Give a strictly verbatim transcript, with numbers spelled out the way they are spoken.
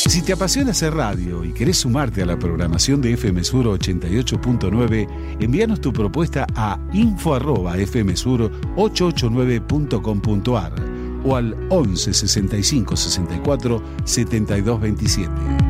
Si te apasiona hacer radio y querés sumarte a la programación de F M Sur ochenta y ocho punto nueve, envíanos tu propuesta a info arroba f m sur ochocientos ochenta y nueve punto com punto a r o al once sesenta y cinco sesenta y cuatro setenta y dos veintisiete.